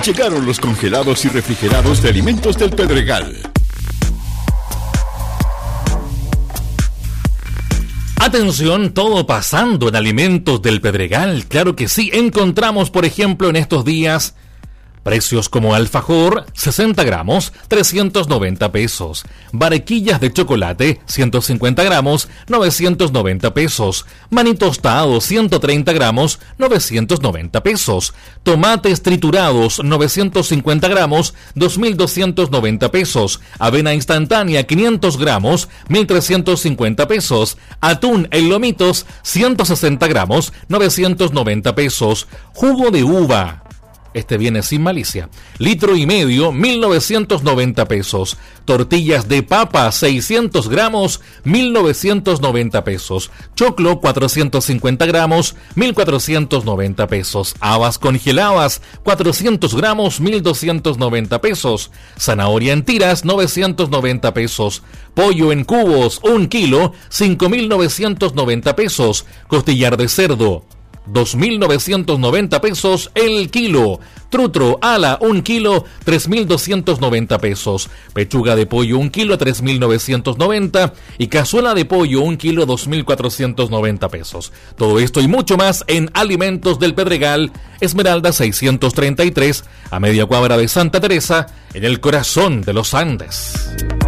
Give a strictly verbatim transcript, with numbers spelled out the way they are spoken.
Llegaron los congelados y refrigerados de Alimentos del Pedregal. Atención, todo pasando en Alimentos del Pedregal. Claro que sí, encontramos por ejemplo en estos días precios como alfajor, sesenta gramos, trescientos noventa pesos. Barquillas de chocolate, ciento cincuenta gramos, novecientos noventa pesos. Maní tostado, ciento treinta gramos, novecientos noventa pesos. Tomates triturados, novecientos cincuenta gramos, dos mil doscientos noventa pesos. Avena instantánea, quinientos gramos, mil trescientos cincuenta pesos. Atún en lomitos, ciento sesenta gramos, novecientos noventa pesos. Jugo de uva, este viene sin malicia, litro y medio, mil novecientos noventa pesos. Tortillas de papa, seiscientos gramos, mil novecientos noventa pesos. Choclo, cuatrocientos cincuenta gramos, mil cuatrocientos noventa pesos. Habas congeladas, cuatrocientos gramos, mil doscientos noventa pesos. Zanahoria en tiras, novecientos noventa pesos. Pollo en cubos, un kilo, cinco mil novecientos noventa pesos. Costillar de cerdo, dos mil novecientos noventa pesos el kilo. Trutro ala un kilo, tres mil doscientos noventa pesos. Pechuga de pollo un kilo, tres mil novecientos noventa. Y cazuela de pollo un kilo, dos mil cuatrocientos noventa pesos. Todo esto y mucho más en Alimentos del Pedregal, Esmeralda seiscientos treinta y tres, a media cuadra de Santa Teresa, en el corazón de los Andes.